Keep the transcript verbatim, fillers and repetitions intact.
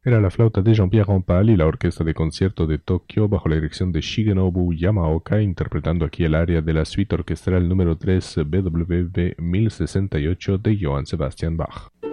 Era la flauta de Jean-Pierre Rampal y la Orquesta de Concierto de Tokio bajo la dirección de Shigenobu Yamaoka, interpretando aquí el aria de la suite orquestral número tres B W V mil sesenta y ocho de Johann Sebastian Bach.